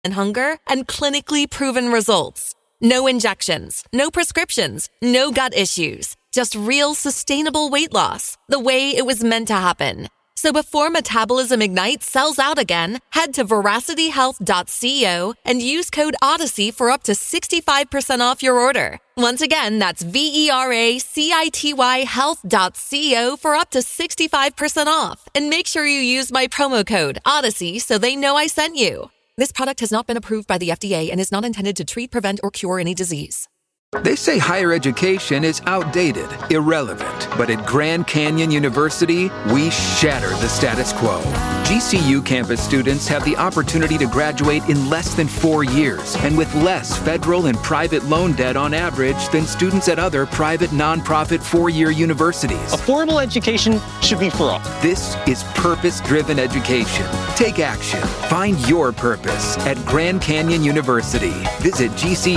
and hunger, and clinically proven results. No injections, no prescriptions, no gut issues. Just real sustainable weight loss, the way it was meant to happen. So before Metabolism Ignite sells out again, head to veracityhealth.co and use code Odyssey for up to 65% off your order. Once again, that's VERACITY health.co for up to 65% off. And make sure you use my promo code Odyssey so they know I sent you. This product has not been approved by the FDA and is not intended to treat, prevent, or cure any disease. They say higher education is outdated, irrelevant. But at Grand Canyon University, we shatter the status quo. GCU campus students have the opportunity to graduate in less than 4 years and with less federal and private loan debt on average than students at other private nonprofit 4-year universities. Affordable education should be for all. This is purpose-driven education. Take action. Find your purpose at Grand Canyon University. Visit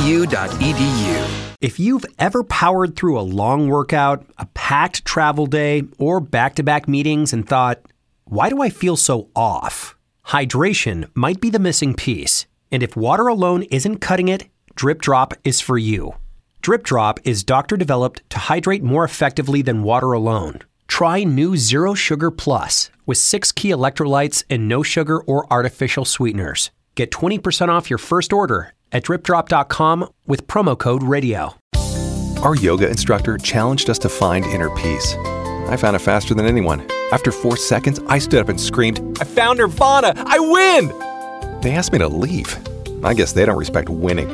gcu.edu. If you've ever powered through a long workout, a packed travel day, or back-to-back meetings and thought, why do I feel so off? Hydration might be the missing piece. And if water alone isn't cutting it, Drip Drop is for you. Drip Drop is doctor-developed to hydrate more effectively than water alone. Try new Zero Sugar Plus with 6 key electrolytes and no sugar or artificial sweeteners. Get 20% off your first order at dripdrop.com with promo code RADIO. Our yoga instructor challenged us to find inner peace. I found it faster than anyone. After 4 seconds, I stood up and screamed, "I found Nirvana! I win!" They asked me to leave. I guess they don't respect winning.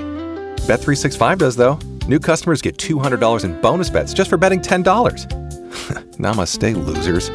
Bet365 does, though. New customers get $200 in bonus bets just for betting $10. Namaste, losers.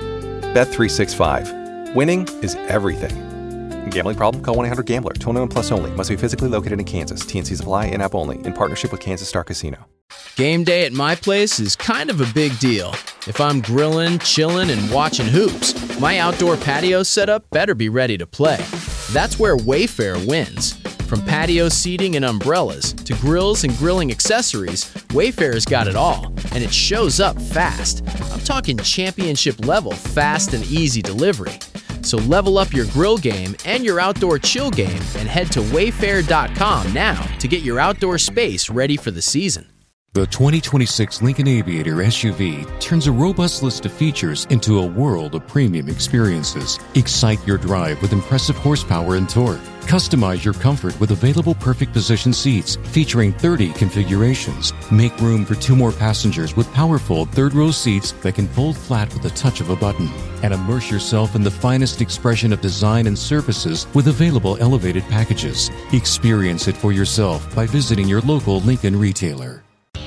Bet365. Winning is everything. Gambling problem? Call 1-800-GAMBLER. 21 plus only. Must be physically located in Kansas. TNCs apply. In-app only. In partnership with Kansas Star Casino. Game day at my place is kind of a big deal. If I'm grilling, chilling, and watching hoops, my outdoor patio setup better be ready to play. That's where Wayfair wins. From patio seating and umbrellas to grills and grilling accessories, Wayfair's got it all, and it shows up fast. I'm talking championship level fast and easy delivery. So level up your grill game and your outdoor chill game and head to wayfair.com now to get your outdoor space ready for the season. The 2026 Lincoln Aviator SUV turns a robust list of features into a world of premium experiences. Excite your drive with impressive horsepower and torque. Customize your comfort with available perfect position seats featuring 30 configurations. Make room for 2 more passengers with powerful third-row seats that can fold flat with the touch of a button. And immerse yourself in the finest expression of design and services with available elevated packages. Experience it for yourself by visiting your local Lincoln retailer.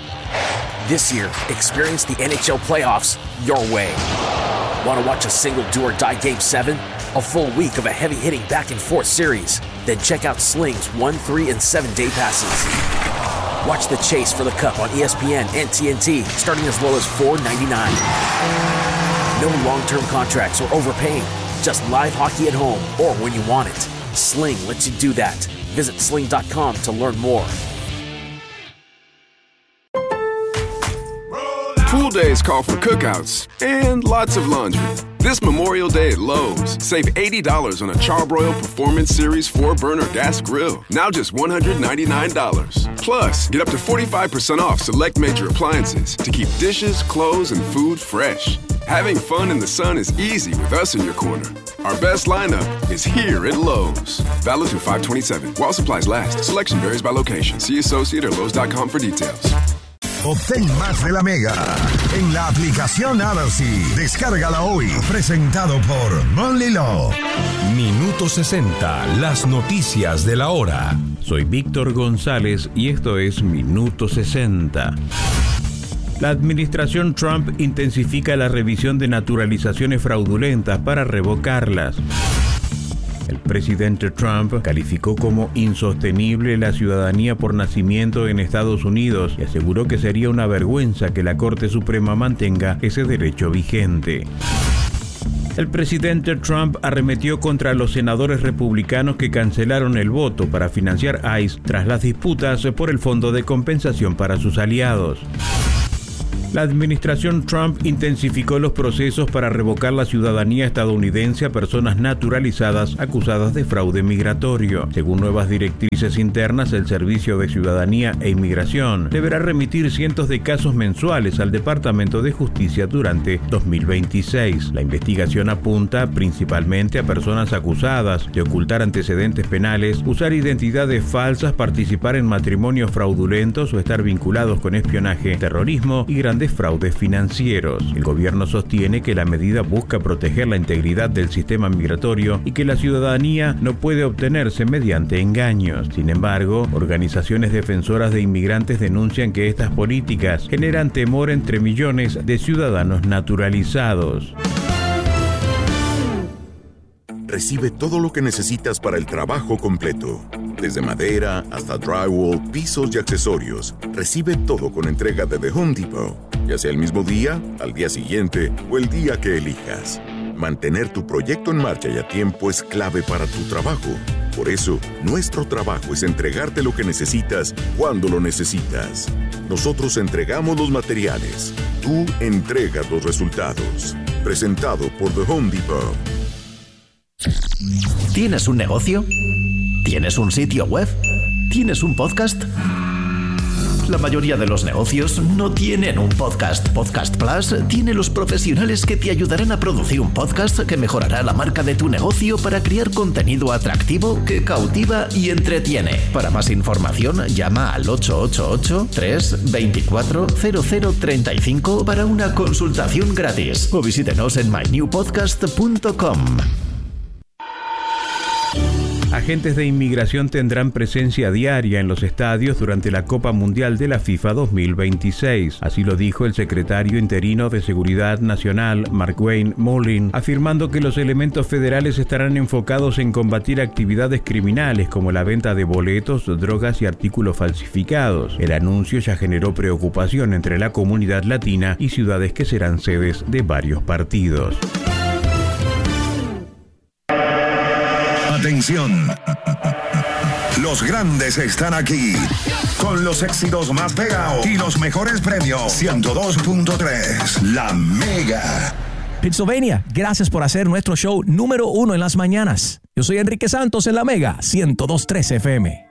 This year, experience the NHL playoffs your way. Want to watch a single do-or-die Game 7? A full week of a heavy-hitting back-and-forth series? Then check out Sling's 1, 3, and 7-day passes. Watch the chase for the Cup on ESPN and TNT, starting as low as $4.99. No long-term contracts or overpaying. Just live hockey at home or when you want it. Sling lets you do that. Visit sling.com to learn more. Pool days call for cookouts and lots of laundry. This Memorial Day at Lowe's, save $80 on a Charbroil Performance Series 4-burner gas grill. Now just $199. Plus, get up to 45% off select major appliances to keep dishes, clothes, and food fresh. Having fun in the sun is easy with us in your corner. Our best lineup is here at Lowe's. Valid through 5/27. While supplies last. Selection varies by location. See associate or Lowe's.com for details. Obtén más de la Mega en la aplicación Odyssey. Descárgala hoy. Presentado por Monly Law. Minuto 60. Las noticias de la hora. Soy Víctor González y esto es Minuto 60. La administración Trump intensifica la revisión de naturalizaciones fraudulentas para revocarlas. El presidente Trump calificó como insostenible la ciudadanía por nacimiento en Estados Unidos y aseguró que sería una vergüenza que la Corte Suprema mantenga ese derecho vigente. El presidente Trump arremetió contra los senadores republicanos que cancelaron el voto para financiar ICE tras las disputas por el Fondo de Compensación para sus aliados. La administración Trump intensificó los procesos para revocar la ciudadanía estadounidense a personas naturalizadas acusadas de fraude migratorio. Según nuevas directrices internas, el Servicio de Ciudadanía e Inmigración deberá remitir cientos de casos mensuales al Departamento de Justicia durante 2026. La investigación apunta principalmente a personas acusadas de ocultar antecedentes penales, usar identidades falsas, participar en matrimonios fraudulentos o estar vinculados con espionaje, terrorismo y grandes fraudes financieros. El gobierno sostiene que la medida busca proteger la integridad del sistema migratorio y que la ciudadanía no puede obtenerse mediante engaños. Sin embargo, organizaciones defensoras de inmigrantes denuncian que estas políticas generan temor entre millones de ciudadanos naturalizados. Recibe todo lo que necesitas para el trabajo completo. Desde madera hasta drywall, pisos y accesorios. Recibe todo con entrega de The Home Depot. Ya sea el mismo día, al día siguiente o el día que elijas. Mantener tu proyecto en marcha y a tiempo es clave para tu trabajo. Por eso, nuestro trabajo es entregarte lo que necesitas cuando lo necesitas. Nosotros entregamos los materiales. Tú entregas los resultados. Presentado por The Home Depot. ¿Tienes un negocio? ¿Tienes un sitio web? ¿Tienes un podcast? La mayoría de los negocios no tienen un podcast. Podcast Plus tiene los profesionales que te ayudarán a producir un podcast que mejorará la marca de tu negocio para crear contenido atractivo que cautiva y entretiene. Para más información, llama al 888-324-0035 para una consultación gratis o visítenos en mynewpodcast.com. Agentes de inmigración tendrán presencia diaria en los estadios durante la Copa Mundial de la FIFA 2026. Así lo dijo el secretario interino de Seguridad Nacional, Markwayne Mullin, afirmando que los elementos federales estarán enfocados en combatir actividades criminales como la venta de boletos, drogas y artículos falsificados. El anuncio ya generó preocupación entre la comunidad latina y ciudades que serán sedes de varios partidos. Atención. Los grandes están aquí con los éxitos más pegados y los mejores premios. 102.3 La Mega. Pennsylvania, gracias por hacer nuestro show número 1 en las mañanas. Yo soy Enrique Santos en La Mega 102.3 FM.